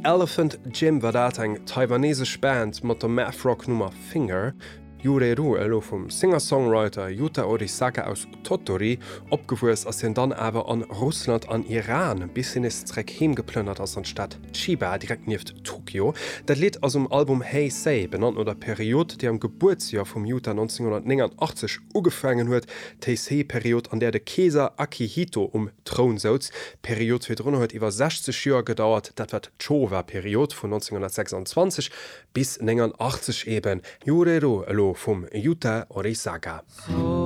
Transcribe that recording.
Elephant Gym war dat eng taiwanesech Band mat der Mathrock-Nummer Finger. Yureru elo vum Singer-Songwriter Yuta Orisaka aus Tottori opgewues ass hin dann awer an Russland an Iran bis hin esreck hemgeplënnert ass an Stadt Chiba direkt nieft Tokio. Dat Lied aus dem Album Hey Say benannt oder Period, die am Geburtsjahr vum Yuta 1989 ugefangen huet, Teisei-Period, an der de Kaiser Akihito Thron sauz. Period fir runnner huet iwwer 60 Joer gedauert, dat wat Chowa-Period vun 1926 bis 1980 eben. Yureru elo vum Yuta Orisaka.